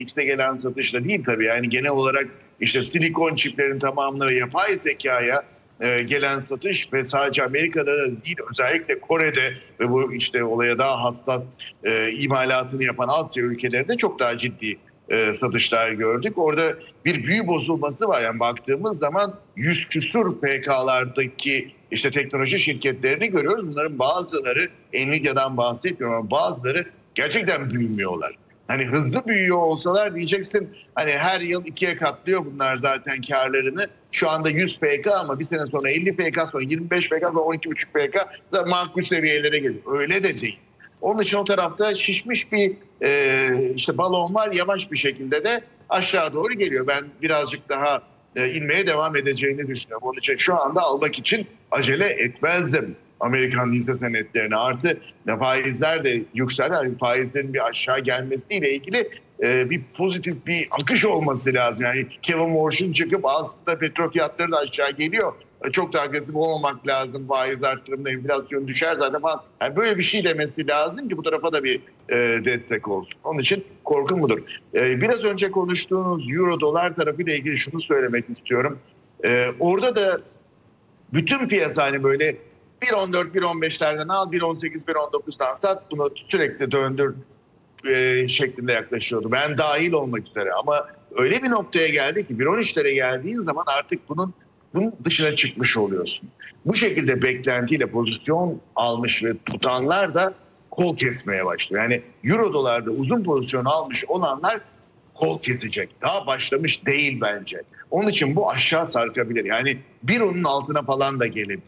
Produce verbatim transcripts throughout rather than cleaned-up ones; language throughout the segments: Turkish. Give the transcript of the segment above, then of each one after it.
X'e gelen satışla değil tabii. Yani genel olarak işte silikon çiplerin tamamına ve yapay zekaya e, gelen satış ve sadece Amerika'da da değil, özellikle Kore'de ve bu işte olaya daha hassas e, imalatını yapan Asya ülkelerinde çok daha ciddi e, satışlar gördük. Orada bir büyü bozulması var. Yani baktığımız zaman yüz küsur P K'lardaki işte teknoloji şirketlerini görüyoruz. Bunların bazıları, Nvidia'dan bahsetmiyorum ama bazıları gerçekten büyümüyorlar. Hani hızlı büyüyor olsalar diyeceksin hani her yıl ikiye katlıyor bunlar zaten karlarını. Şu anda yüz P K ama bir sene sonra elli P K, sonra yirmi beş P K, sonra on iki buçuk P K da makul seviyelere geliyor. Öyle de değil. Onun için o tarafta şişmiş bir e, işte balon var, yavaş bir şekilde de aşağı doğru geliyor. Ben birazcık daha e, inmeye devam edeceğini düşünüyorum. Onun için şu anda almak için acele etmezdim Amerikan hisse senetlerine. Artı faizler de yükseldi. Yani faizlerin bir aşağı gelmesiyle ilgili e, bir pozitif bir akış olması lazım. Yani Kevin Warsh'un çıkıp aslında petrol fiyatları da aşağı geliyor, çok da agresif olmamak lazım, faiz arttırımında enflasyon düşer zaten falan. Yani böyle bir şey demesi lazım ki bu tarafa da bir e, destek olsun. Onun için korkum budur. E, biraz önce konuştuğunuz euro dolar tarafıyla ilgili şunu söylemek istiyorum. E, orada da bütün piyasa hani böyle bir on dört bir on beşlerden al, bir on sekiz bir on dokuzdan sat, bunu sürekli döndür e, şeklinde yaklaşıyordu. Ben dahil olmak üzere ama öyle bir noktaya geldi ki bir on üçlere geldiğin zaman artık bunun bunun dışına çıkmış oluyorsun. Bu şekilde beklentiyle pozisyon almış ve tutanlar da kol kesmeye başlıyor. Yani euro dolarda uzun pozisyon almış olanlar kol kesecek. Daha başlamış değil bence. Onun için bu aşağı sarkabilir. Yani bir onun altına falan da gelebilir.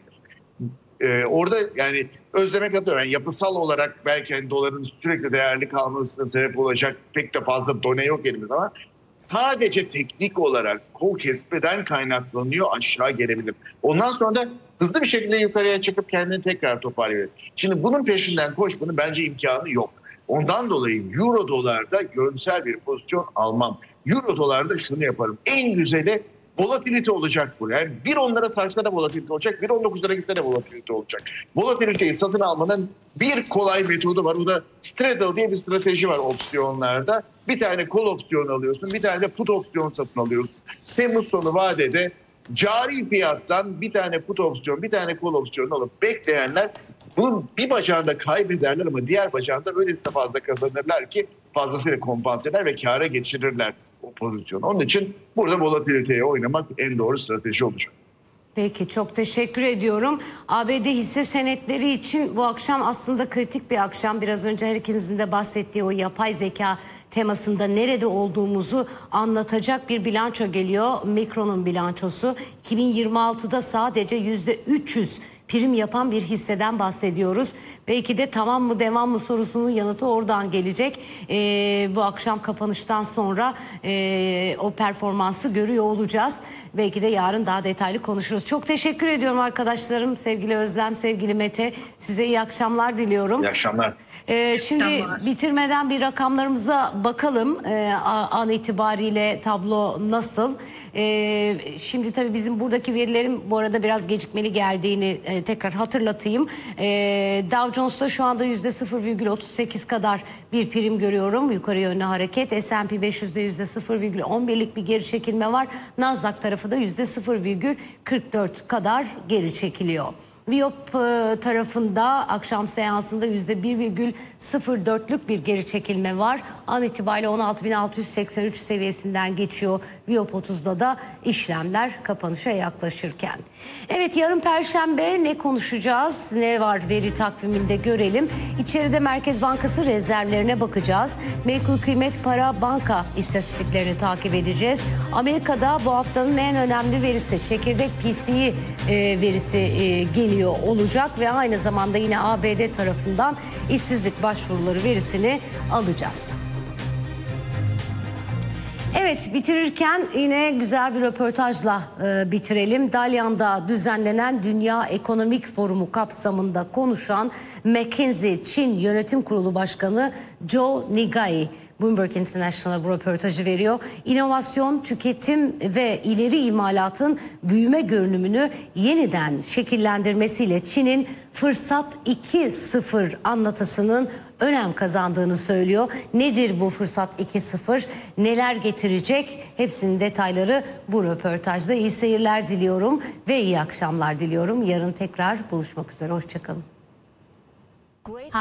Ee, orada yani Özlem'e katılıyorum. Yani yapısal olarak belki hani doların sürekli değerli kalmasına sebep olacak pek de fazla done yok elimizde ama sadece teknik olarak kol kesmeden kaynaklanıyor, aşağı gelebilir. Ondan sonra da hızlı bir şekilde yukarıya çıkıp kendini tekrar toparlıyor. Şimdi bunun peşinden koşmanın bence imkanı yok. Ondan dolayı euro dolarda yönsel bir pozisyon almam. Euro dolarda şunu yaparım. En güzeli volatilite olacak bu. Yani bir onlara sarsa da volatilite olacak, bir on dokuzlara gitse de volatilite olacak. Volatiliteyi satın almanın bir kolay metodu var. O da straddle diye bir strateji var opsiyonlarda. Bir tane call opsiyonu alıyorsun, bir tane de put opsiyon satın alıyorsun. Temmuz sonu vadede cari fiyattan bir tane put opsiyon, bir tane call opsiyonu alıp bekleyenler bunun bir bacağında kaybederler ama diğer bacağında öylesine fazla kazanırlar ki fazlasıyla kompanse eder ve kâra geçirirler o pozisyonu. Onun için burada volatiliteye oynamak en doğru strateji olacak. Peki, çok teşekkür ediyorum. A B D hisse senetleri için bu akşam aslında kritik bir akşam. Biraz önce her ikinizin de bahsettiği o yapay zeka temasında nerede olduğumuzu anlatacak bir bilanço geliyor. Micron'un bilançosu. iki bin yirmi altıda sadece yüzde üç yüz prim yapan bir hisseden bahsediyoruz. Belki de tamam mı devam mı sorusunun yanıtı oradan gelecek. Ee, bu akşam kapanıştan sonra e, o performansı görüyor olacağız. Belki de yarın daha detaylı konuşuruz. Çok teşekkür ediyorum arkadaşlarım. Sevgili Özlem, sevgili Mete. Size iyi akşamlar diliyorum. İyi akşamlar. Ee, şimdi bitirmeden bir rakamlarımıza bakalım. Ee, an itibariyle tablo nasıl? Ee, şimdi tabii bizim buradaki verilerin bu arada biraz gecikmeli geldiğini e, tekrar hatırlatayım. Ee, Dow Jones'ta şu anda yüzde sıfır virgül otuz sekiz kadar bir prim görüyorum. Yukarı yönlü hareket. S and P beş yüzde yüzde sıfır virgül on birlik bir geri çekilme var. Nasdaq tarafı da yüzde sıfır virgül kırk dört kadar geri çekiliyor. Viyop tarafında akşam seansında yüzde bir virgül sıfır dörtlük bir geri çekilme var. An itibariyle on altı bin altı yüz seksen üç seviyesinden geçiyor. Viyop otuzda da işlemler kapanışa yaklaşırken. Evet, yarın Perşembe ne konuşacağız? Ne var veri takviminde görelim. İçeride Merkez Bankası rezervlerine bakacağız. Menkul kıymet para banka istatistiklerini takip edeceğiz. Amerika'da bu haftanın en önemli verisi çekirdek P C E e, verisi e, geliyor olacak ve aynı zamanda yine A B D tarafından işsizlik başvuruları verisini alacağız. Evet, bitirirken yine güzel bir röportajla e, bitirelim. Dalyan'da düzenlenen Dünya Ekonomik Forumu kapsamında konuşan McKinsey Çin Yönetim Kurulu Başkanı Joe Nigai Bloomberg International bu röportajı veriyor. İnovasyon, tüketim ve ileri imalatın büyüme görünümünü yeniden şekillendirmesiyle Çin'in Fırsat iki nokta sıfır anlatısının önem kazandığını söylüyor. Nedir bu Fırsat iki nokta sıfır? Neler getirecek? Hepsinin detayları bu röportajda. İyi seyirler diliyorum ve iyi akşamlar diliyorum. Yarın tekrar buluşmak üzere. Hoşçakalın.